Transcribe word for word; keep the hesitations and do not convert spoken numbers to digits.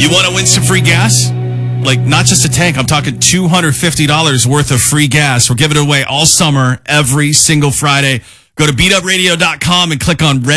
You want to win some free gas? Like, not just a tank. I'm talking two hundred fifty dollars worth of free gas. We're giving it away all summer, every single Friday. Go to beat up radio dot com and click on Red.